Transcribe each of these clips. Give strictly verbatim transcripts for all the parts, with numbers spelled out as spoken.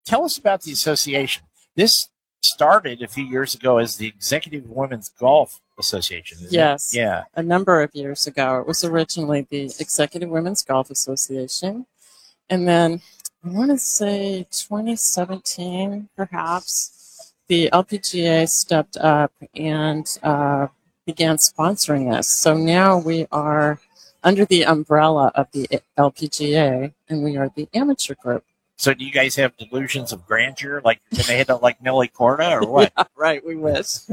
tell us about the association. This started a few years ago as the Executive Women's Golf Association. Isn't Yes. It? Yeah. A number of years ago. It was originally the Executive Women's Golf Association. And then I want to say twenty seventeen, perhaps, the L P G A stepped up and uh, began sponsoring us. So now we are under the umbrella of the L P G A, and we are the amateur group. So do you guys have delusions of grandeur, like you're going to hit it like Nelly Corda, or what? Yeah, right, we wish.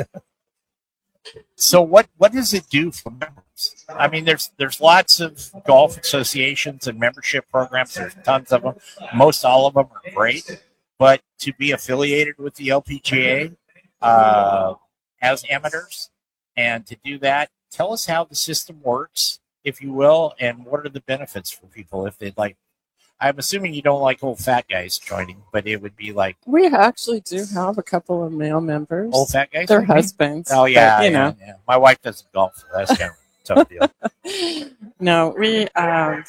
So what, what does it do for members? I mean, there's there's lots of golf associations and membership programs. There's tons of them. Most all of them are great. But to be affiliated with the L P G A uh, as amateurs and to do that, tell us how the system works, if you will, and what are the benefits for people if they'd like. I'm assuming you don't like old fat guys joining, but it would be like... We actually do have a couple of male members. Old fat guys? Their husbands. Oh, yeah, but, you yeah, know. yeah. My wife doesn't golf, so that's kind of a tough deal. No, we... Um,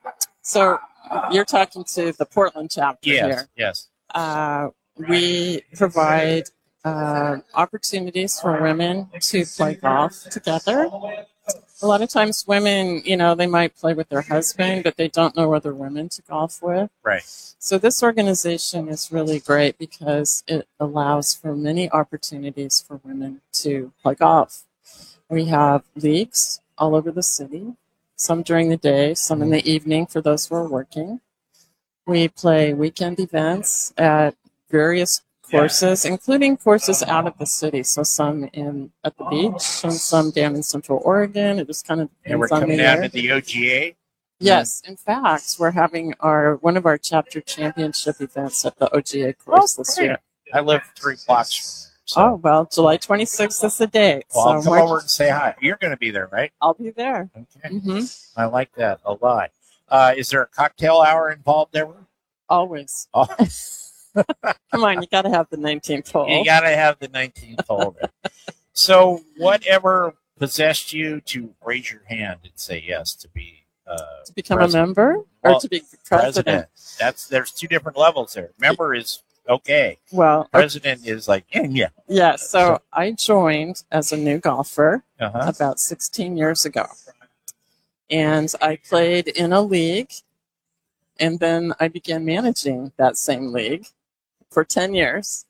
so you're talking to the Portland chapter yes, here. Yes, uh, we provide uh, opportunities for women to play golf together. A lot of times women, you know, they might play with their husband, but they don't know other women to golf with. Right. So this organization is really great because it allows for many opportunities for women to play golf. We have leagues all over the city, some during the day, some in the evening for those who are working. We play weekend events at various courses, yeah. including courses out of the city. So some in at the beach and some down in Central Oregon. It just kind of depends and we're on coming the down year. to the O G A. Yes, in fact, we're having our one of our chapter championship events at the O G A course oh, this great. year. I live three blocks from there. So. Oh, well, July twenty-sixth is the date. Well, so I'll come March, over and say hi. You're going to be there, right? I'll be there. Okay. Mm-hmm. I like that a lot. Uh, is there a cocktail hour involved ever? Always. Oh. Come on, you got to have the nineteenth hole. You got to have the nineteenth hole. So whatever possessed you to raise your hand and say yes to be uh, to become president? a member or well, to be president? president? That's there's two different levels there. Member is okay. Well, president okay. is like eh, yeah. Yeah. So, so I joined as a new golfer uh-huh. about sixteen years ago, and I played in a league, and then I began managing that same league for ten years.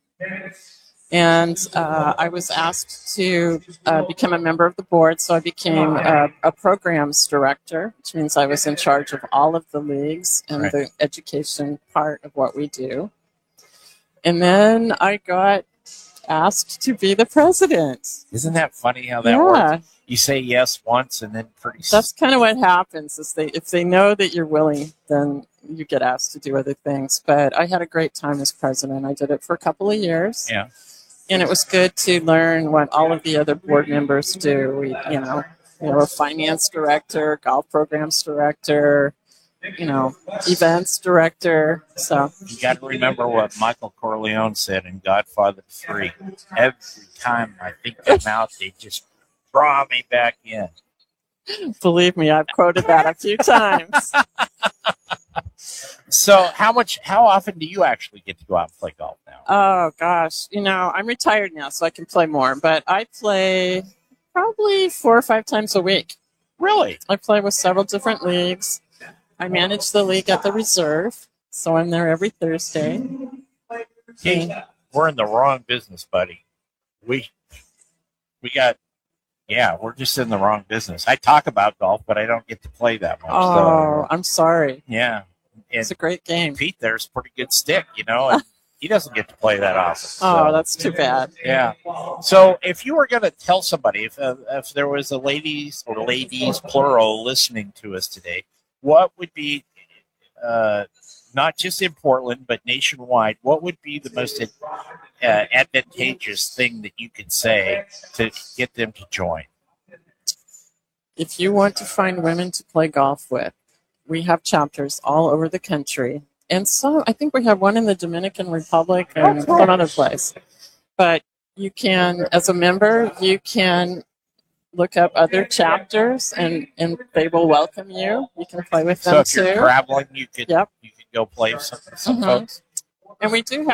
And uh, I was asked to uh, become a member of the board, so I became a, a programs director, which means I was in charge of all of the leagues and right. the education part of what we do. And then I got asked to be the president. Isn't that funny how that yeah. works? You say yes once, and then pretty soon. That's kind of what happens. Is they if they know that you're willing, then you get asked to do other things. But I had a great time as president. I did it for a couple of years. Yeah. And it was good to learn what all of the other board members do. We, you know, we have a finance director, golf programs director, you know, events director. So you got to remember what Michael Corleone said in Godfather three. Every time I think them out, they just draw me back in. Believe me, I've quoted that a few times. So how much, how often do you actually get to go out and play golf now? Oh, gosh. You know, I'm retired now, so I can play more. But I play probably four or five times a week. Really? I play with several different leagues. I manage the league at the Reserve, so I'm there every Thursday. Hey, we're in the wrong business, buddy. We we got, yeah, we're just in the wrong business. I talk about golf, but I don't get to play that much. Oh, so. I'm sorry. Yeah. And it's a great game. Pete there's a pretty good stick, you know, and he doesn't get to play that often. So. Oh, that's too bad. Yeah. So if you were going to tell somebody, if uh, if there was a ladies or ladies, plural, listening to us today, what would be, uh, not just in Portland, but nationwide, what would be the most uh, advantageous thing that you could say to get them to join? If you want to find women to play golf with, we have chapters all over the country. And so I think we have one in the Dominican Republic and oh, cool. one other place. But you can, as a member, you can look up other chapters and, and they will welcome you. You can play with them so if too. You're traveling, you could yep. you could go play with some, some mm-hmm. folks. And we do